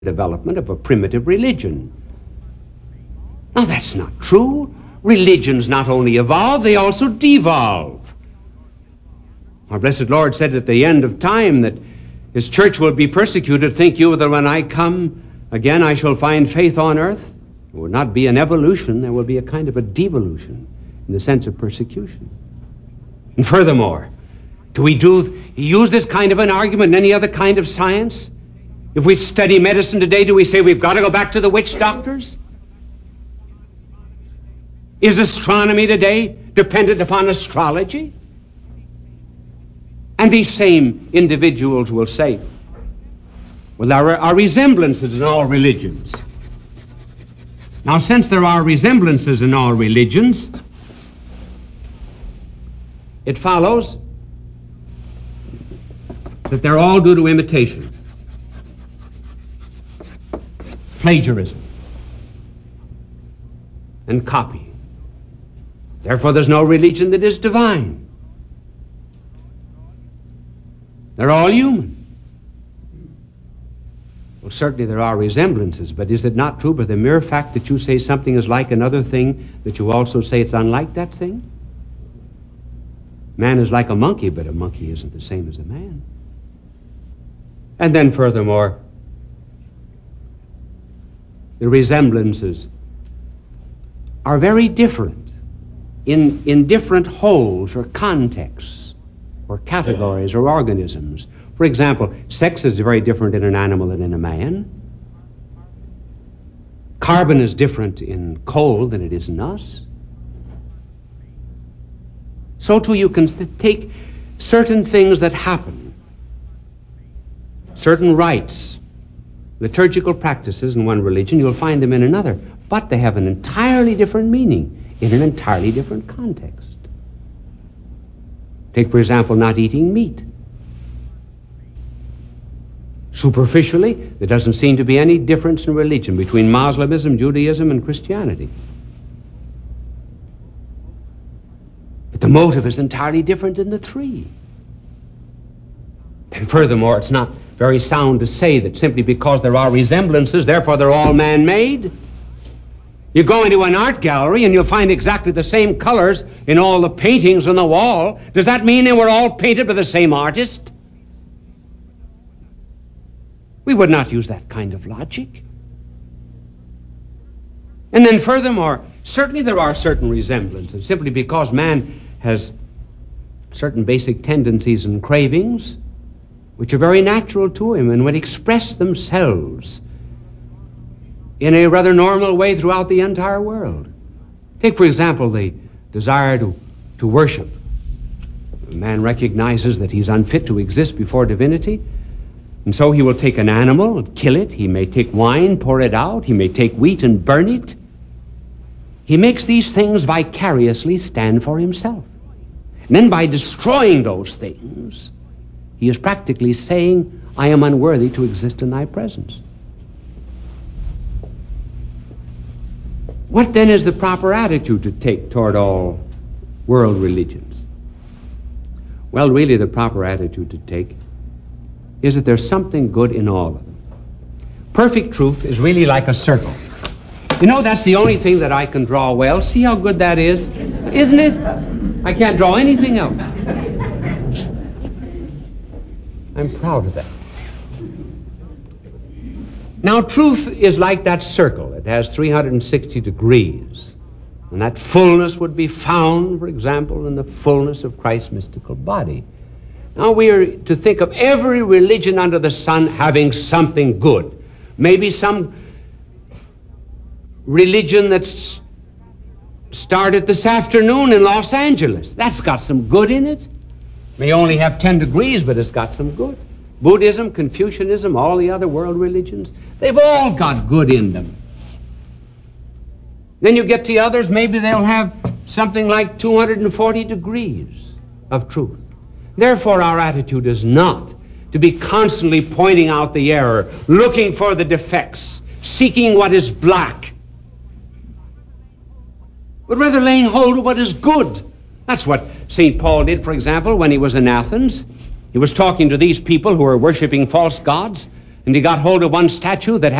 development of a primitive religion. Now, that's not true. Religions not only evolve, they also devolve. Our blessed Lord said at the end of time that His church will be persecuted. Think you that when I come again I shall find faith on earth? It will not be an evolution, there will be a kind of a devolution in the sense of persecution. And furthermore, do we use this kind of an argument in any other kind of science? If we study medicine today, do we say we've got to go back to the witch doctors? Is astronomy today dependent upon astrology? And these same individuals will say, well, there are resemblances in all religions. Now, since there are resemblances in all religions, it follows that they're all due to imitation, plagiarism, and copy. Therefore, there's no religion that is divine. They're all human. Well, certainly there are resemblances, but is it not true by the mere fact that you say something is like another thing that you also say it's unlike that thing? Man is like a monkey, but a monkey isn't the same as a man. And then furthermore, the resemblances are very different in different wholes or contexts or categories or organisms. For example, sex is very different in an animal than in a man. Carbon is different in coal than it is in us. So too you can take certain things that happen, certain rites, liturgical practices in one religion, you'll find them in another, but they have an entirely different meaning in an entirely different context. Take, for example, not eating meat. Superficially, there doesn't seem to be any difference in religion between Moslemism, Judaism, and Christianity. But the motive is entirely different in the three. And furthermore, it's not very sound to say that simply because there are resemblances, therefore they're all man-made. You go into an art gallery and you'll find exactly the same colors in all the paintings on the wall. Does that mean they were all painted by the same artist? We would not use that kind of logic. And then furthermore, certainly there are certain resemblances, simply because man has certain basic tendencies and cravings which are very natural to him and would express themselves in a rather normal way throughout the entire world. Take, for example, the desire to worship. A man recognizes that he's unfit to exist before divinity, and so he will take an animal and kill it. He may take wine, pour it out. He may take wheat and burn it. He makes these things vicariously stand for himself. And then by destroying those things, he is practically saying, I am unworthy to exist in thy presence. What then is the proper attitude to take toward all world religions? Well, really the proper attitude to take is that there's something good in all of them. Perfect truth is really like a circle. You know, that's the only thing that I can draw well. See how good that is? Isn't it? I can't draw anything else. I'm proud of that. Now, truth is like that circle. It has 360 degrees. And that fullness would be found, for example, in the fullness of Christ's mystical body. Now, we are to think of every religion under the sun having something good. Maybe some religion that's started this afternoon in Los Angeles. That's got some good in it. May only have 10 degrees, but it's got some good. Buddhism, Confucianism, all the other world religions, they've all got good in them. Then you get to others, maybe they'll have something like 240 degrees of truth. Therefore, our attitude is not to be constantly pointing out the error, looking for the defects, seeking what is black, but rather laying hold of what is good. That's what St. Paul did, for example, when he was in Athens. He was talking to these people who were worshiping false gods, and he got hold of one statue that